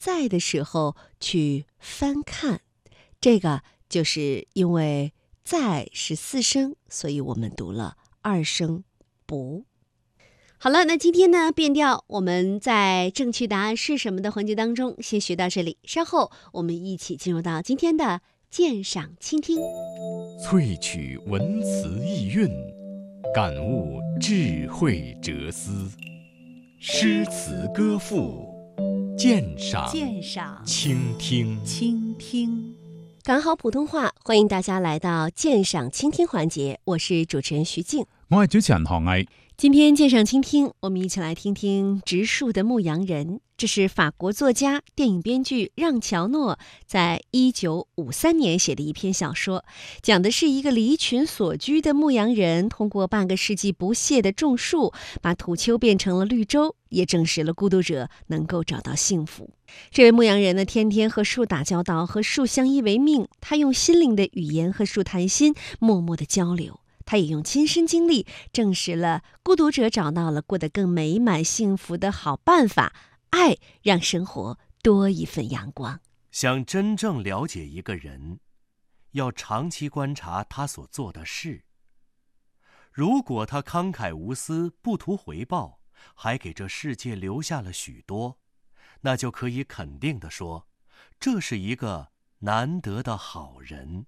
在的时候去翻看。这个就是因为在是4声，所以我们读了2声不。好了，那今天呢，变调我们在正确答案是什么的环节当中先学到这里，稍后我们一起进入到今天的鉴赏倾听。 萃取文词意蕴，感悟智慧哲思，诗词歌赋，鉴赏倾听。 讲好普通话，欢迎大家来到鉴赏倾听环节，我是主持人徐静， 我係主持人何毅。 今天鉴赏倾听，我们一起来听听《植树的牧羊人》。这是法国作家、电影编剧让·乔诺在1953年写的一篇小说，讲的是一个离群索居的牧羊人，通过半个世纪不懈的种树，把土丘变成了绿洲，也证实了孤独者能够找到幸福。这位牧羊人呢，天天和树打交道，和树相依为命，他用心灵的语言和树谈心，默默的交流。他也用亲身经历证实了孤独者找到了过得更美满幸福的好办法，爱让生活多一份阳光。 想真正了解一个人，要长期观察他所做的事。如果他慷慨无私，不图回报，还给这世界留下了许多，那就可以肯定地说，这是一个难得的好人。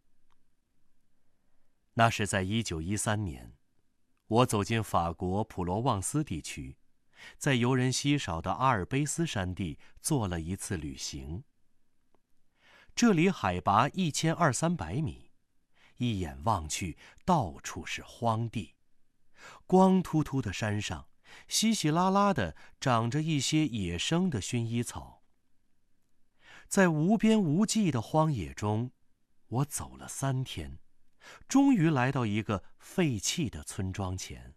那是在1913年，我走进法国普罗旺斯地区，在游人稀少的阿尔卑斯山地做了一次旅行。这里海拔1200-300米，一眼望去到处是荒地，光秃秃的山上稀稀拉拉地长着一些野生的薰衣草。在无边无际的荒野中，我走了3天，终于来到一个废弃的村庄前。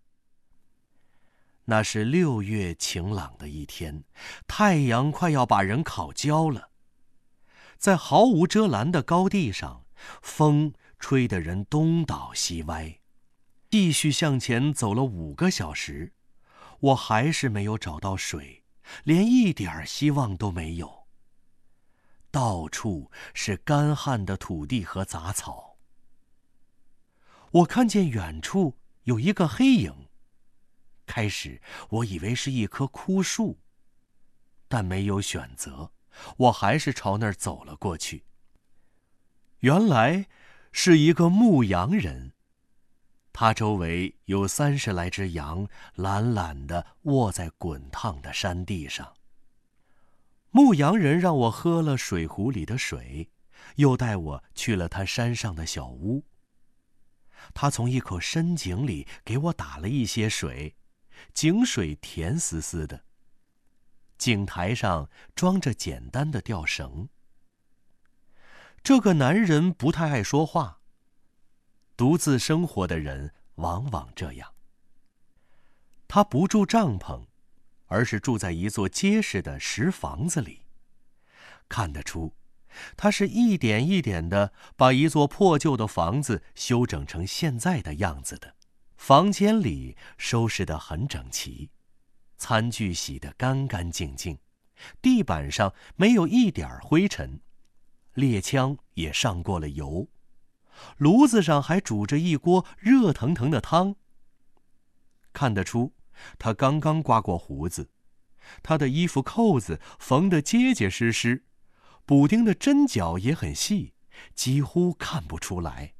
那是6月晴朗的一天，太阳快要把人烤焦了。在毫无遮拦的高地上，风吹得人东倒西歪。继续向前走了5个小时，我还是没有找到水，连一点希望都没有。到处是干旱的土地和杂草。我看见远处有一个黑影，开始我以为是一棵枯树，但没有选择，我还是朝那儿走了过去。原来是一个牧羊人，他周围有30来只羊，懒懒地卧在滚烫的山地上。牧羊人让我喝了水壶里的水，又带我去了他山上的小屋。他从一口深井里给我打了一些水，井水甜丝丝的。井台上装着简单的吊绳。这个男人不太爱说话，独自生活的人往往这样。他不住帐篷，而是住在一座结实的石房子里。看得出，他是一点一点地把一座破旧的房子修整成现在的样子的。房间里收拾得很整齐，餐具洗得干干净净，地板上没有一点灰尘，猎枪也上过了油，炉子上还煮着一锅热腾腾的汤。看得出，他刚刚刮过胡子，他的衣服扣子缝得结结实实，补丁的针脚也很细，几乎看不出来。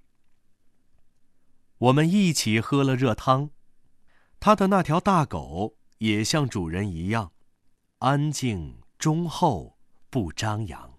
我们一起喝了热汤，他的那条大狗也像主人一样，安静忠厚，不张扬。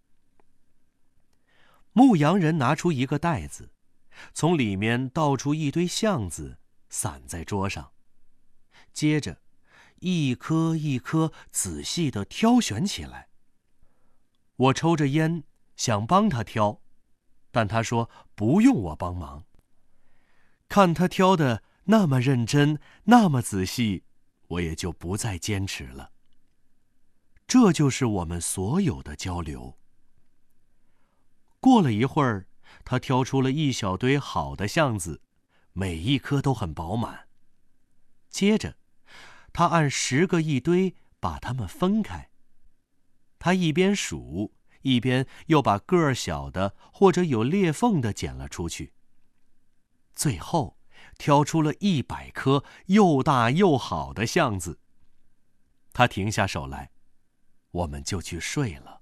牧羊人拿出一个袋子，从里面倒出一堆橡子，散在桌上，接着一颗一颗仔细地挑选起来。我抽着烟，想帮他挑，但他说不用我帮忙。看他挑的那么认真，那么仔细，我也就不再坚持了。这就是我们所有的交流。过了一会儿，他挑出了一小堆好的橡子，每一颗都很饱满。接着，他按10个一堆把它们分开， 他一边数，一边又把个儿小的或者有裂缝的捡了出去。最后挑出了100颗又大又好的橡子。他停下手来，我们就去睡了。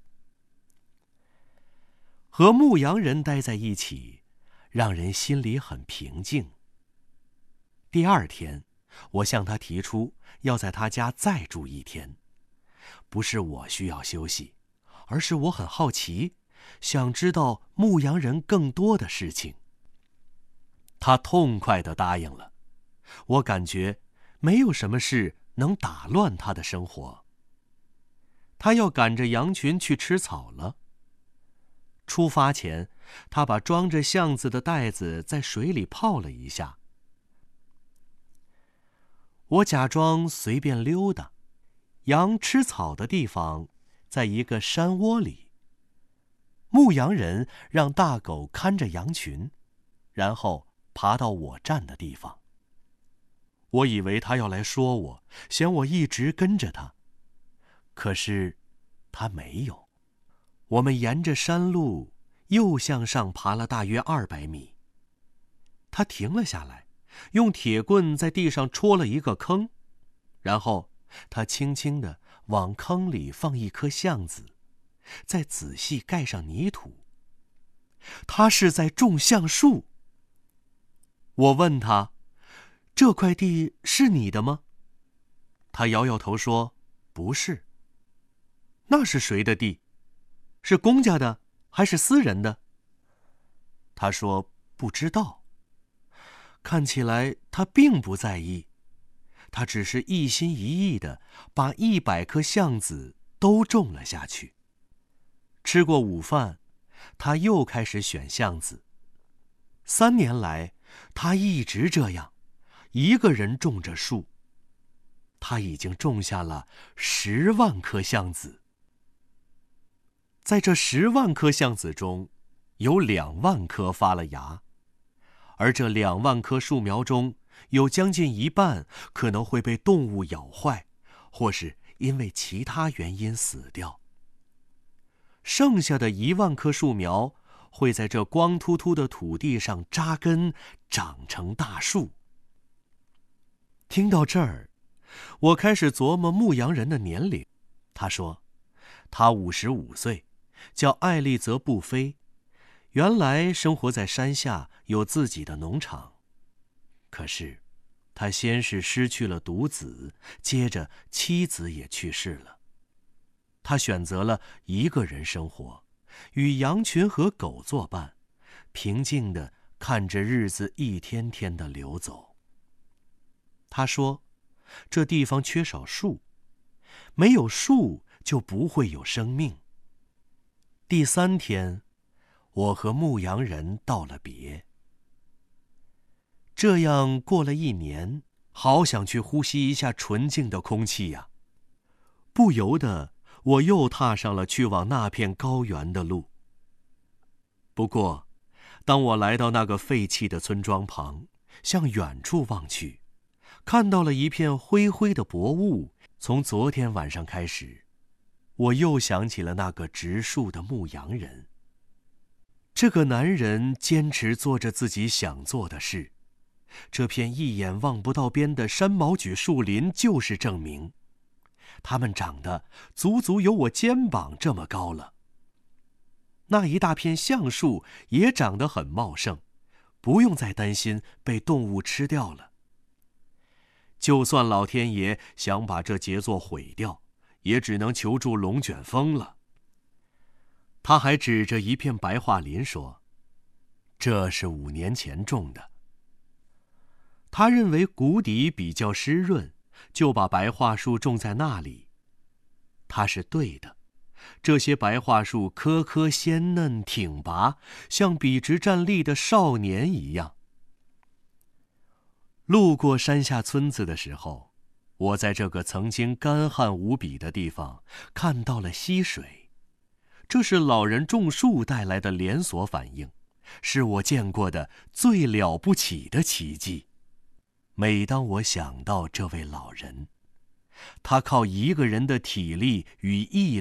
和牧羊人待在一起，让人心里很平静。第2天，我向他提出要在他家再住1天。不是我需要休息，而是我很好奇，想知道牧羊人更多的事情。他痛快地答应了。我感觉没有什么事能打乱他的生活。他要赶着羊群去吃草了。出发前，他把装着橡子的袋子在水里泡了一下。我假装随便溜达，羊吃草的地方在一个山窝里。牧羊人让大狗看着羊群，然后爬到我站的地方。我以为他要来说我，嫌我一直跟着他，可是他没有。我们沿着山路又向上爬了大约200米。他停了下来，用铁棍在地上戳了一个坑，然后他轻轻地往坑里放1颗橡子，再仔细盖上泥土。他是在种橡树。我问他，这块地是你的吗？他摇摇头说，不是。那是谁的地？是公家的还是私人的？他说不知道。看起来他并不在意，他只是一心一意地把100颗橡子都种了下去。吃过午饭，他又开始选橡子。3年来，他一直这样，一个人种着树。他已经种下了10万颗橡子。在这10万颗橡子中，有2万颗发了芽，而这2万棵树苗中，有将近1半可能会被动物咬坏，或是因为其他原因死掉。剩下的1万棵树苗会在这光秃秃的土地上扎根，长成大树。听到这儿，我开始琢磨牧羊人的年龄。他说，他55岁，叫艾利泽布菲，原来生活在山下，有自己的农场。可是他先是失去了独子，接着妻子也去世了。他选择了一个人生活，与羊群和狗作伴，平静地看着日子一天天地流走。他说，这地方缺少树，没有树就不会有生命。第3天，我和牧羊人道了别。这样过了1年，好想去呼吸一下纯净的空气呀！不由得，我又踏上了去往那片高原的路。不过，当我来到那个废弃的村庄旁，向远处望去，看到了一片灰灰的薄雾。从昨天晚上开始，我又想起了那个植树的牧羊人。这个男人坚持做着自己想做的事，这片一眼望不到边的山毛榉树林就是证明。它们长得足足有我肩膀这么高了。那一大片橡树也长得很茂盛，不用再担心被动物吃掉了。就算老天爷想把这杰作毁掉，也只能求助龙卷风了。他还指着一片白桦林说，这是5年前种的。他认为谷底比较湿润，就把白桦树种在那里。他是对的，这些白桦树棵棵鲜嫩挺拔，像笔直站立的少年一样。路过山下村子的时候，我在这个曾经干旱无比的地方看到了溪水。这是老人种树带来的连锁反应，是我见过的最了不起的奇迹。每当我想到这位老人，他靠一个人的体力与毅